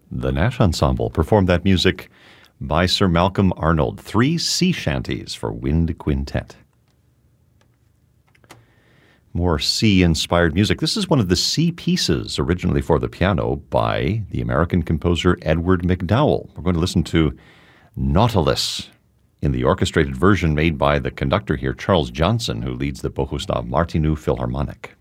The Nash Ensemble performed that music by Sir Malcolm Arnold, 3 sea shanties for wind quintet. More sea-inspired music. This is one of the sea pieces originally for the piano by the American composer Edward McDowell. We're going to listen to Nautilus in the orchestrated version made by the conductor here, Charles Johnson, who leads the Bohuslav Martinu Philharmonic.